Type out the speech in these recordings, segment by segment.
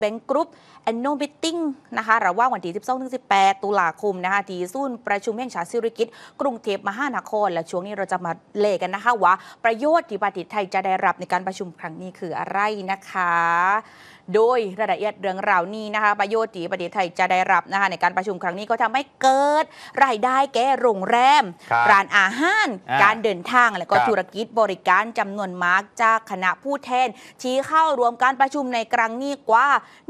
แบงก์กรุ๊ปแอนนูมิทติ้งนะคะระหว่างวันที่ 12-18 ตุลาคมนะคะที่ศูนย์ประชุมแห่งชาติสิริกิติ์กรุงเทพมหานครและช่วงนี้เราจะมาเล่กันนะคะว่าประโยชน์ที่ประเทศไทยจะได้รับในการประชุมครั้งนี้คืออะไรนะคะโดยรายละเอียดเรื่องราวนี้นะคะประโยชน์ที่ประเทศไทยจะได้รับนะคะในการประชุมครั้งนี้ก็ทำให้เกิดรายได้แก่โรงแรมร้านอาหารการเดินทางและก็ธุรกิจบริการจำนวนมากจากคณะผู้แทนที่เข้ารวมการประชุมในครั้งนี้กว่า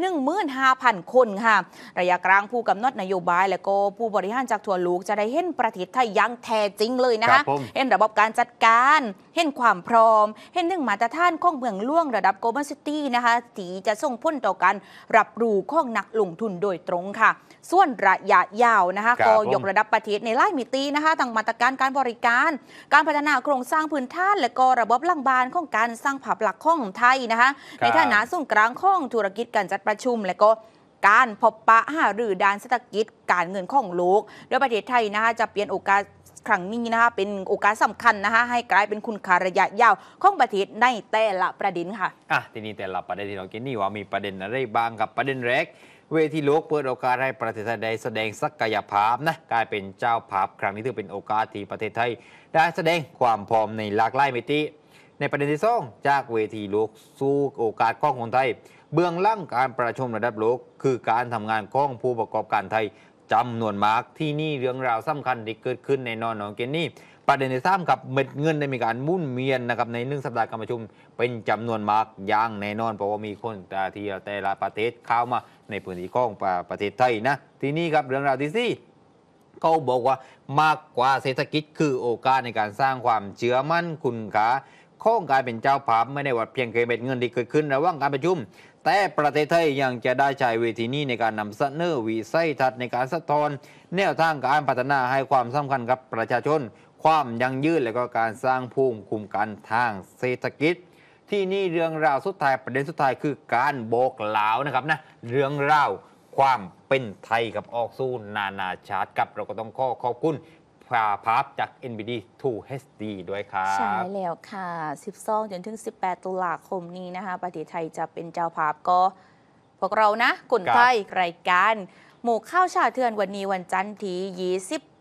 15,000 คนค่ะระยะกลางผู้กำหนดนโยบายและก็ผู้บริหารจากทั่วโลกจะได้เห็นประเทศไทยอย่างแท้จริงเลยนะคะเห็นระบบการจัดการเห็นความพร้อมเห็นหนึ่งมาตรฐานของเมืองล่วงระดับ Global City นะคะที่จะส่งผลต่อการรับรู้ของนักลงทุนโดยตรงค่ะส่วนระยะยาวนะคะก็ยกระดับประเทศในหลายมิตินะคะทั้งมาตรการการบริการการพัฒนาโครงสร้างพื้นฐานและก็ระบบหลังบ้านของการสร้างภาพลักษณ์ของไทยนะคะในฐานะศูนย์กลางของธุรกิจการจัดประชุมและก็การพบปะหารือด้านเศรษฐกิจการเงินของโลกโดยประเทศไทยนะคะจะเปลี่ยนโอกาสครั้งนี้นะคะเป็นโอกาสสำคัญนะคะให้กลายเป็นคุณค่าระยะยาวของประเทศในแต่ละประเด็นค่ะทีนี้แต่ละประเด็นที่เราเกินนี่ว่ามีประเด็นอะไรบ้างกับประเด็นแรกเวทีโลกเปิดโอกาสให้ประเทศไทยได้แสดงศักยภาพนะกลายเป็นเจ้าภาพครั้งนี้ถือเป็นโอกาสที่ประเทศไทยได้แสดงความพร้อมในหลากหลายมิติในประเด็นที่สองจากเวทีโลกสู่โอกาสของคนไทยเบื้องหลังการประชุมระดับโลกคือการทำงานของผู้ประกอบการไทยจำนวนมากที่นี่เรื่องราวสำคัญที่เกิดขึ้นในนอนเกนนี่ประเด็นที่สามกับเม็ดเงินได้มีการหมุนเวียนนะครับใน1 สัปดาห์การประชุมเป็นจำนวนมากอย่างแน่นอนเพราะว่ามีคนที่แต่ละประเทศเข้ามาในพื้นที่ของประเทศไทยนะทีนี้ครับเรื่องราวที่สี่เขาบอกว่ามากกว่าเศรษฐกิจคือโอกาสในการสร้างความเชื่อมั่นคุณค่าของการเป็นเจ้าภาพไม่ได้ว่าเพียงแค่เม็ดเงินที่เกิดขึ้นระหว่างการประชุมแต่ประเทศไทยยังจะได้ใช้เวทีนี้ในการนำเสนอวิสัยทัศน์ในการสะท้อนแนวทางการพัฒนาให้ความสำคัญกับประชาชนความยั่งยืนและก็การสร้างภูมิคุ้มกันทางเศรษฐกิจที่นี่เรื่องราวสุดท้ายประเด็นสุดท้ายคือการบอกเล่านะครับนะเรื่องราวความเป็นไทยกับออกสู่นานาชาติกับเราก็ต้องขอบคุณภาพจาก NBD 2 HD ด้วยครับใช่แล้วค่ะ12 จนถึง 18 ตุลาคมนี้นะคะประเทศไทยจะเป็นเจ้าภาพก็พวกเรานะกลุ่มไทยรายการหมู่ข้าวชาเทือนวันนี้วันจันทร์ที่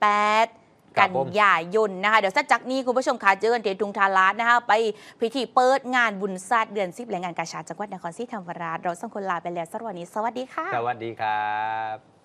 28 กันยายนนะคะเดี๋ยวสักจากนี้คุณผู้ชมค่ะเจอกันที่ทุงทารานะคะไปพิธีเปิดงานบุญศาสตร์เดือน10และงานกาชาดจังหวัดนครศรีธรรมราชเราสองคนลาไปแล้วสวัสดีค่ะสวัสดีครับ